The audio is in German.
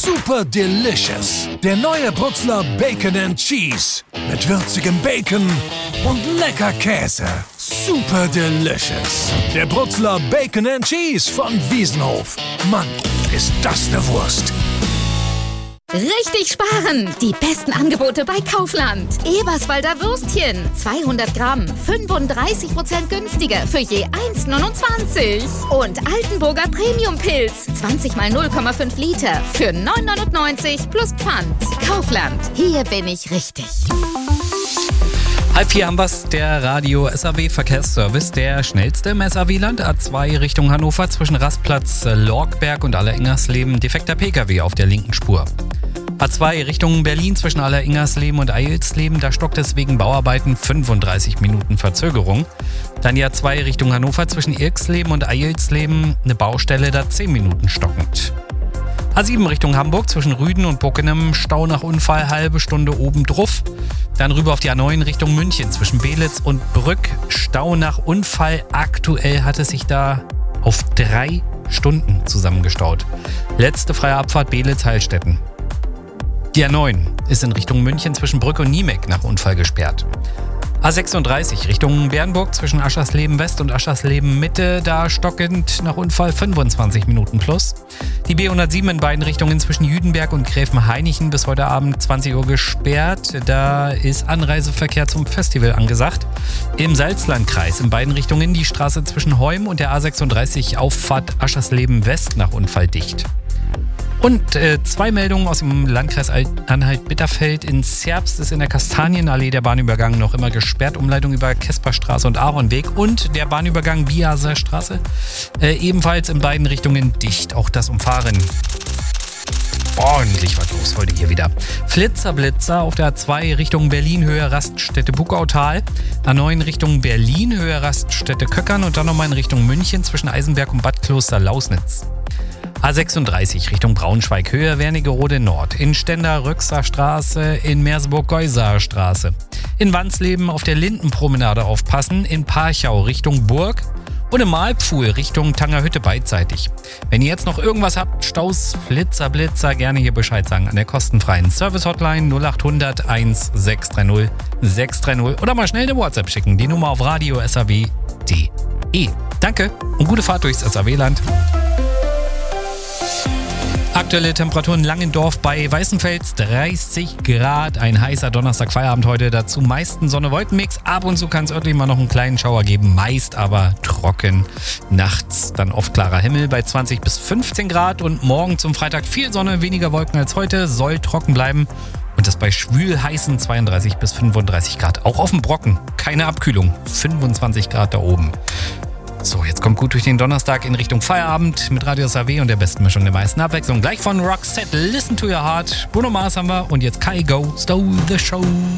Super Delicious. Der neue Brutzler Bacon and Cheese. Mit würzigem Bacon und lecker Käse. Super Delicious. Der Brutzler Bacon and Cheese von Wiesenhof. Mann, ist das eine Wurst. Richtig sparen! Die besten Angebote bei Kaufland. Eberswalder Würstchen, 200 Gramm, 35% günstiger für je 1,29. Und Altenburger Premium-Pilz, 20 mal 0,5 Liter für 9,99 plus Pfand. Kaufland, hier bin ich richtig. 3:30 haben wir's, der Radio SAW Verkehrsservice, der schnellste im SAW-Land. A2 Richtung Hannover zwischen Rastplatz Lorgberg und Alleringersleben. Defekter Pkw auf der linken Spur. A2 Richtung Berlin zwischen Alleringersleben und Eilsleben. Da stockt es wegen Bauarbeiten 35 Minuten Verzögerung. Dann die A2 Richtung Hannover zwischen Irksleben und Eilsleben. Eine Baustelle, da 10 Minuten stockend. A7 Richtung Hamburg zwischen Rüden und Bockenem, Stau nach Unfall, halbe Stunde oben drauf. Dann rüber auf die A9 Richtung München zwischen Belitz und Brück, Stau nach Unfall. Aktuell hat es sich da auf 3 Stunden zusammengestaut. Letzte freie Abfahrt Belitz-Heilstätten. Die A9 ist in Richtung München zwischen Brück und Niemek nach Unfall gesperrt. A36 Richtung Bernburg zwischen Aschersleben West und Aschersleben Mitte, da stockend nach Unfall 25 Minuten plus. Die B107 in beiden Richtungen zwischen Jüdenberg und Gräfenhainichen bis heute Abend 20 Uhr gesperrt. Da ist Anreiseverkehr zum Festival angesagt. Im Salzlandkreis in beiden Richtungen die Straße zwischen Heum und der A36 Auffahrt Aschersleben West nach Unfall dicht. Und 2 Meldungen aus dem Landkreis Anhalt-Bitterfeld. In Zerbst ist in der Kastanienallee der Bahnübergang noch immer gesperrt. Umleitung über Kesperstraße und Aaronweg. Und der Bahnübergang Biaser Straße ebenfalls in beiden Richtungen dicht. Auch das Umfahren. Ordentlich was los heute hier wieder. Flitzer auf der A2 Richtung Berlin, Höhe Raststätte Buckautal. A9 Richtung Berlin, Höhe Raststätte Köckern. Und dann nochmal in Richtung München zwischen Eisenberg und Bad Kloster-Lausnitz. A36 Richtung Braunschweig, Höhe Wernigerode Nord, in Stender-Röxer Straße, in Merseburg-Geusaer Straße. In Wansleben auf der Lindenpromenade aufpassen, in Parchau Richtung Burg und im Malpfuhl Richtung Tangerhütte beidseitig. Wenn ihr jetzt noch irgendwas habt, Staus, Blitzer, gerne hier Bescheid sagen an der kostenfreien Service-Hotline 0800 1630 630 oder mal schnell eine WhatsApp schicken, die Nummer auf radio.saw.de. Danke und gute Fahrt durchs SAW-Land. Aktuelle Temperaturen Langendorf bei Weißenfels 30 Grad. Ein heißer Donnerstag Feierabend heute. Dazu meisten Sonne-Wolkenmix. Ab und zu kann es örtlich mal noch einen kleinen Schauer geben. Meist aber trocken. Nachts dann oft klarer Himmel bei 20 bis 15 Grad. Und morgen zum Freitag viel Sonne, weniger Wolken als heute. Soll trocken bleiben. Und das bei schwül heißen 32 bis 35 Grad. Auch auf dem Brocken. Keine Abkühlung. 25 Grad da oben. So, jetzt kommt gut durch den Donnerstag in Richtung Feierabend mit Radio SAW und der besten Mischung der meisten Abwechslung. Gleich von Roxette, Listen to Your Heart. Bruno Mars haben wir und jetzt Kai Go, Stole the Show.